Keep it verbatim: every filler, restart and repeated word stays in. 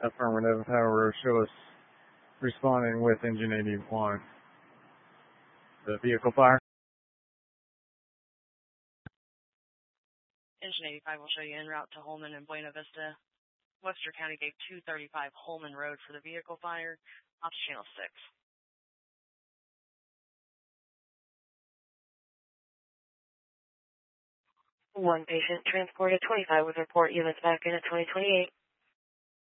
Affirmative. However, show us responding with engine eighty-one. The vehicle fire. Engine eighty-five will show you en route to Holman and Buena Vista. Webster County gave two thirty-five Holman Road for the vehicle fire. Off to channel six. One patient transported twenty-five with report units back in at twenty twenty-eight.